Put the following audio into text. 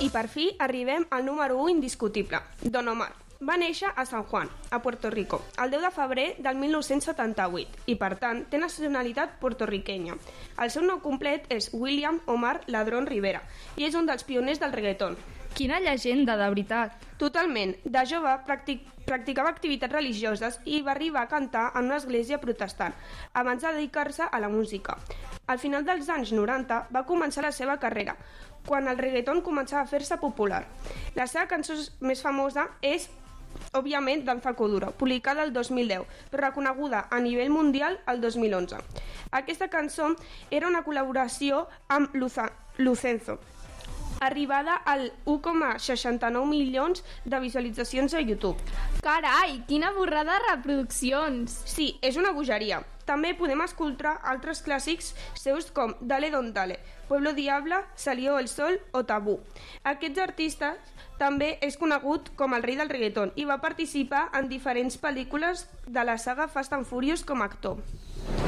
I per fi arribem al número 1 indiscutible, Don Omar. Va néixer a San Juan, a Puerto Rico, el 10 de febrer del 1978 i, per tant, té nacionalitat portorriquenya. El seu nom complet és William Omar Ladrón Rivera i és un dels pioners del reggaeton. Quina llegenda, de veritat. Totalment. De jove practicava activitats religioses i va arribar a cantar en una església protestant, abans de dedicar-se a la música. Al final dels anys 90 va començar la seva carrera, quan el reggaeton començava a fer-se popular. La seva cançó més famosa és, òbviament, Danza Kuduro, publicada el 2010, però reconeguda a nivell mundial el 2011. Aquesta cançó era una col·laboració amb Lucenzo, arribada al 1,69 milions de visualitzacions a YouTube. Carai, quina borrada de reproduccions! Sí, és una bogeria. També podem escoltar altres clàssics seus com Dale Don Dale, Pueblo Diabla, Salió el Sol o Tabú. Aquests artistes també és conegut com el rei del reggaeton i va participar en diferents pel·lícules de la saga Fast and Furious com a actor.